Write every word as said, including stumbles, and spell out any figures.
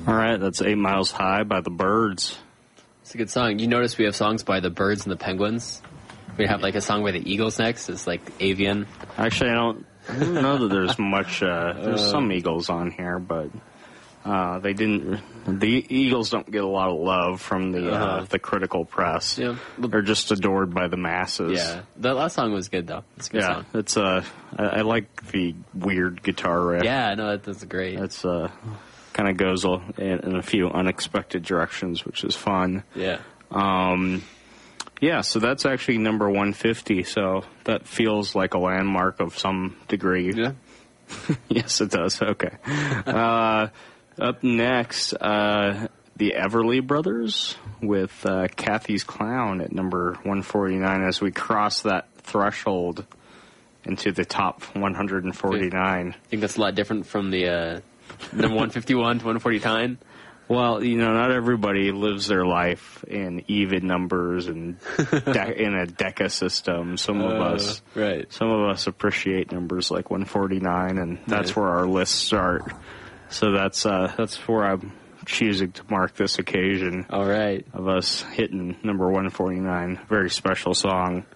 All right, that's Eight Miles High by the Byrds. It's a good song. You notice we have songs by the Byrds and the Penguins. We have like a song by the Eagles next. It's like Avian. Actually, I don't, I don't know that there's much. Uh, there's uh, some Eagles on here, but uh, they didn't. The Eagles don't get a lot of love from the uh, uh, the critical press. Yeah, they're just adored by the masses. Yeah, that last song was good though. It's a good yeah, song. it's uh, I, I like the weird guitar riff. Yeah, no, that, that's great. It's uh. kind of goes in, in a few unexpected directions, which is fun. Yeah. Um, yeah, so that's actually number one fifty, so that feels like a landmark of some degree. Yeah. Yes, it does. Okay. uh, up next, uh, the Everly Brothers with uh, Kathy's Clown at number one forty-nine as we cross that threshold into the top one forty-nine. I think that's a lot different from the... Uh Number one fifty-one to one forty-nine. Well, you know, not everybody lives their life in even numbers and de- in a deca system. Some of uh, us, right? Some of us appreciate numbers like one forty-nine, and that's right. Where our lists start. So that's uh, that's where I'm choosing to mark this occasion. All right, of us hitting number one forty-nine. Very special song.